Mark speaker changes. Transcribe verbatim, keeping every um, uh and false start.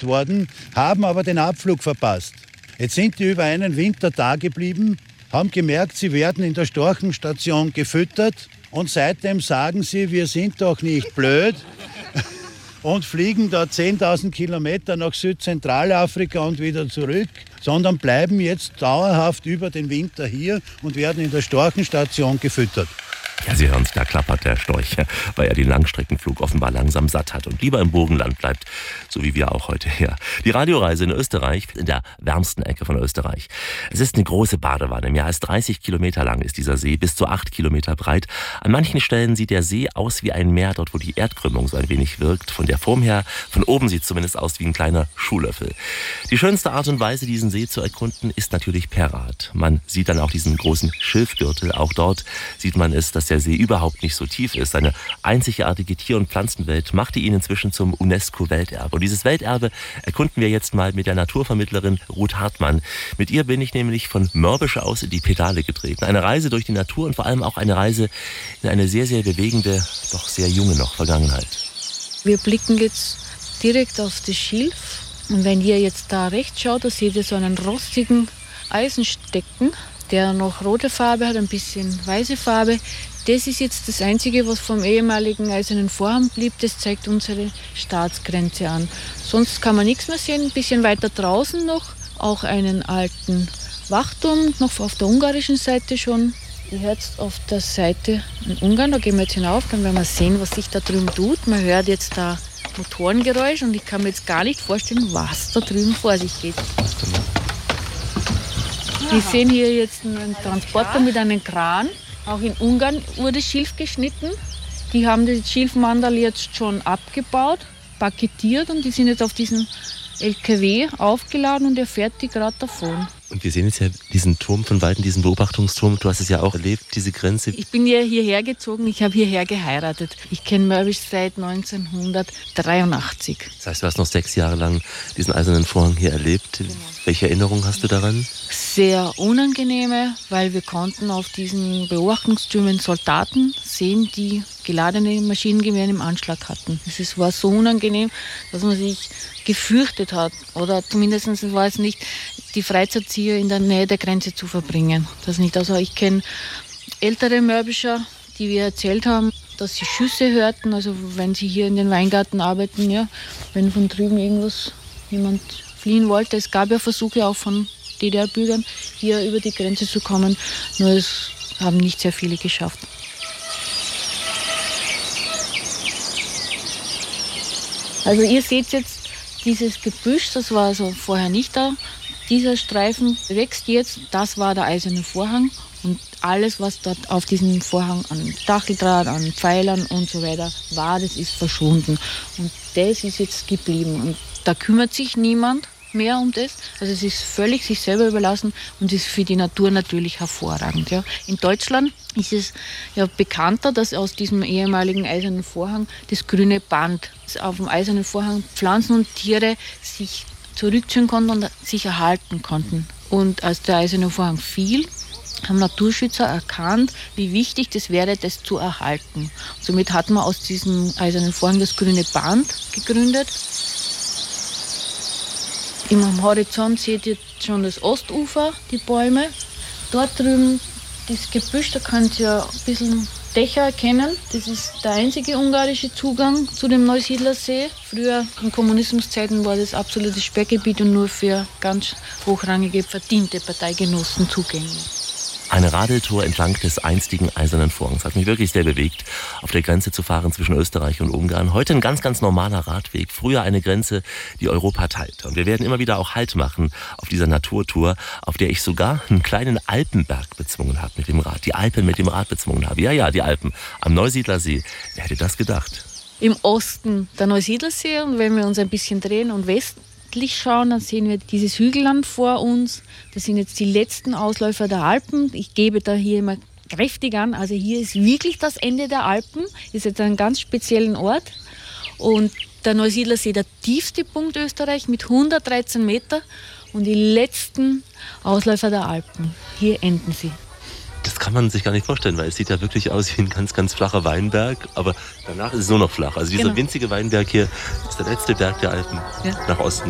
Speaker 1: geschickt worden, haben aber den Abflug verpasst. Jetzt sind die über einen Winter da geblieben, haben gemerkt, sie werden in der Storchenstation gefüttert und seitdem sagen sie, wir sind doch nicht blöd und fliegen da zehntausend Kilometer nach Südzentralafrika und wieder zurück, sondern bleiben jetzt dauerhaft über den Winter hier und werden in der Storchenstation gefüttert.
Speaker 2: Ja, Sie hören es, da klappert der Storch, weil er den Langstreckenflug offenbar langsam satt hat und lieber im Burgenland bleibt, so wie wir auch heute her. Die Radioreise in Österreich, in der wärmsten Ecke von Österreich. Es ist eine große Badewanne, mehr als dreißig Kilometer lang ist dieser See, bis zu acht Kilometer breit. An manchen Stellen sieht der See aus wie ein Meer, dort wo die Erdkrümmung so ein wenig wirkt. Von der Form her, von oben sieht es zumindest aus wie ein kleiner Schuhlöffel. Die schönste Art und Weise, diesen See zu erkunden, ist natürlich per Rad. Man sieht dann auch diesen großen Schilfgürtel. Auch dort sieht man es, dass der See überhaupt nicht so tief ist. Eine einzigartige Tier- und Pflanzenwelt machte ihn inzwischen zum UNESCO-Welterbe. Und dieses Welterbe erkunden wir jetzt mal mit der Naturvermittlerin Ruth Hartmann. Mit ihr bin ich nämlich von Mörbisch aus in die Pedale getreten. Eine Reise durch die Natur und vor allem auch eine Reise in eine sehr, sehr bewegende, doch sehr junge noch Vergangenheit.
Speaker 3: Wir blicken jetzt direkt auf das Schilf. Und wenn ihr jetzt da rechts schaut, da seht ihr so einen rostigen Eisenstecken, der noch rote Farbe hat, ein bisschen weiße Farbe. Das ist jetzt das Einzige, was vom ehemaligen Eisernen Vorhang blieb. Das zeigt unsere Staatsgrenze an. Sonst kann man nichts mehr sehen. Ein bisschen weiter draußen noch auch einen alten Wachturm, noch auf der ungarischen Seite schon. Ihr hört auf der Seite in Ungarn, da gehen wir jetzt hinauf, dann werden wir sehen, was sich da drüben tut. Man hört jetzt da Motorengeräusch und ich kann mir jetzt gar nicht vorstellen, was da drüben vor sich geht. Wir sehen hier jetzt einen Transporter mit einem Kran. Auch in Ungarn wurde Schilf geschnitten. Die haben das Schilfmandal jetzt schon abgebaut, paketiert und die sind jetzt auf diesen L K W aufgeladen und er fährt die gerade davon.
Speaker 2: Und wir sehen jetzt ja diesen Turm von Weitem, diesen Beobachtungsturm. Du hast es ja auch erlebt, diese Grenze.
Speaker 3: Ich bin ja hierher gezogen, ich habe hierher geheiratet. Ich kenne Mörbisch seit neunzehnhundertdreiundachtzig.
Speaker 2: Das heißt, du hast noch sechs Jahre lang diesen Eisernen Vorhang hier erlebt. Genau. Welche Erinnerungen hast du daran?
Speaker 3: Sehr unangenehme, weil wir konnten auf diesen Beobachtungstürmen Soldaten sehen, die geladene Maschinengewehre im Anschlag hatten. Es war so unangenehm, dass man sich gefürchtet hat. Oder zumindest war es nicht, die Freizeit hier in der Nähe der Grenze zu verbringen. Das nicht. Also ich kenne ältere Mörbischer, die wir erzählt haben, dass sie Schüsse hörten, also wenn sie hier in den Weingarten arbeiten, ja, wenn von drüben irgendwas jemand fliehen wollte. Es gab ja Versuche auch von D D R-Bürgern, hier über die Grenze zu kommen, nur es haben nicht sehr viele geschafft. Also ihr seht jetzt dieses Gebüsch, das war so vorher nicht da. Dieser Streifen wächst jetzt, das war der Eiserne Vorhang und alles, was dort auf diesem Vorhang an Stacheldraht, an Pfeilern und so weiter war, das ist verschwunden. Und das ist jetzt geblieben und da kümmert sich niemand mehr um das. Also es ist völlig sich selber überlassen und ist für die Natur natürlich hervorragend. Ja. In Deutschland ist es ja bekannter, dass aus diesem ehemaligen Eisernen Vorhang das grüne Band, auf dem Eisernen Vorhang Pflanzen und Tiere sich zurückziehen konnten und sich erhalten konnten. Und als der Eiserne Vorhang fiel, haben Naturschützer erkannt, wie wichtig das wäre, das zu erhalten. Somit hat man aus diesem Eisernen Vorhang das grüne Band gegründet. Im Horizont seht ihr schon das Ostufer, die Bäume. Dort drüben das Gebüsch, da könnt ihr ein bisschen Dächer erkennen. Das ist der einzige ungarische Zugang zu dem Neusiedlersee. Früher in Kommunismuszeiten war das absolutes Sperrgebiet und nur für ganz hochrangige, verdiente Parteigenossen zugänglich.
Speaker 2: Eine Radeltour entlang des einstigen Eisernen Vorhangs hat mich wirklich sehr bewegt, auf der Grenze zu fahren zwischen Österreich und Ungarn. Heute ein ganz, ganz normaler Radweg. Früher eine Grenze, die Europa teilt. Und wir werden immer wieder auch Halt machen auf dieser Naturtour, auf der ich sogar einen kleinen Alpenberg bezwungen habe mit dem Rad. Die Alpen mit dem Rad bezwungen habe. Ja, ja, die Alpen am Neusiedlersee. Wer hätte das gedacht?
Speaker 3: Im Osten der Neusiedlersee und wenn wir uns ein bisschen drehen und Westen schauen, dann sehen wir dieses Hügelland vor uns. Das sind jetzt die letzten Ausläufer der Alpen. Ich gebe da hier immer kräftig an. Also hier ist wirklich das Ende der Alpen. Ist jetzt ein ganz speziellen Ort. Und der Neusiedlersee, der tiefste Punkt Österreich mit hundertdreizehn Meter. Und die letzten Ausläufer der Alpen. Hier enden sie.
Speaker 2: Das kann man sich gar nicht vorstellen, weil es sieht ja wirklich aus wie ein ganz, ganz flacher Weinberg. Aber danach ist es nur noch flach. Also dieser genau. winzige Weinberg hier ist der letzte Berg der Alpen ja. nach Osten.